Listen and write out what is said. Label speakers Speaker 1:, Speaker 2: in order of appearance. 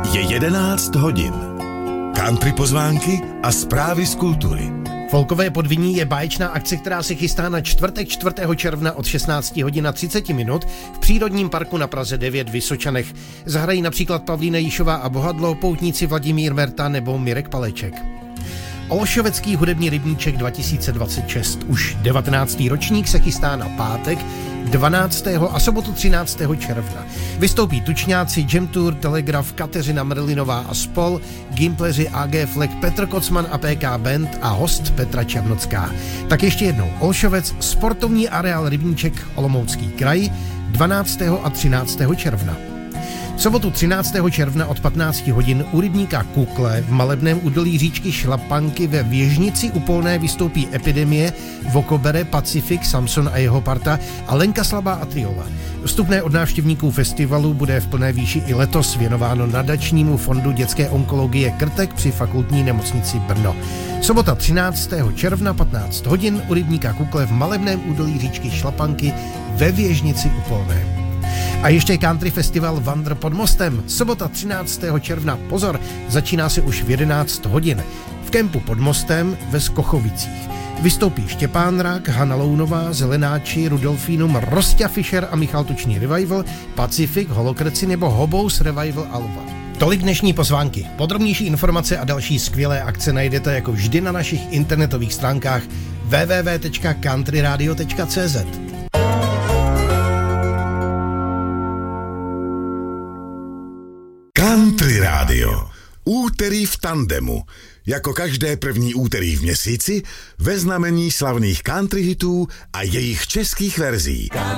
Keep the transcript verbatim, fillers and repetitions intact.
Speaker 1: Je jedenáct hodin. Country pozvánky a zprávy z kultury.
Speaker 2: Folkové podviní je báječná akce, která se chystá na čtvrtek čtvrtého června od šestnáct hodin a třicet minut v přírodním parku na Praze devět v Vysočanech. Zahrají například Pavlína Jíšová a Bohadlo, poutníci Vladimír Merta nebo Mirek Paleček. Olšovecký hudební rybníček dva tisíce dvacet šest. Už devatenáctý ročník se chystá na pátek dvanáctého a sobotu třináctého června. Vystoupí tučňáci Jam Tour, Telegraf, Kateřina Merlinová a spol, gimpleři A G Fleck, Petr Kocman a P K Band a host Petra Černocká. Tak ještě jednou Olšovec, sportovní areál Rybníček, Olomoucký kraj, dvanáctého a třináctého června. V sobotu třináctého června od patnácti hodin u rybníka Kukle v malebném údolí říčky Šlapanky ve Věžnici u Polné vystoupí Epidemie, Vokobere, Pacific, Samson a jeho parta a Lenka Slabá a Triola. Vstupné od návštěvníků festivalu bude v plné výši i letos věnováno nadačnímu fondu dětské onkologie Krtek při fakultní nemocnici Brno. Sobota třináctého června patnáct hodin u rybníka Kukle v malebném údolí říčky Šlapanky ve Věžnici u Polné. A ještě country festival Vandr pod mostem. Sobota třináctého června, pozor, začíná se už v jedenáct hodin. V kempu pod mostem ve Skochovicích. Vystoupí Štěpán Rak, Hana Lounová, Zelenáči, Rudolfínum, Rostia Fischer a Michal Tučný Revival, Pacific, Holokreci nebo Hobous Revival Alva. Tolik dnešní pozvánky. Podrobnější informace a další skvělé akce najdete jako vždy na našich internetových stránkách w w w tečka country radio tečka c z.
Speaker 1: Country Radio. Úterý v tandemu. Jako každé první úterý v měsíci ve znamení slavných country hitů a jejich českých verzí.